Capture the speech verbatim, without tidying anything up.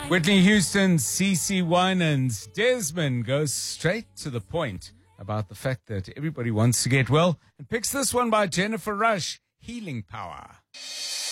Whitney Houston's C C Winans. Desmond goes straight to the point about the fact that everybody wants to get well and picks this one by Jennifer Rush, Healing Power.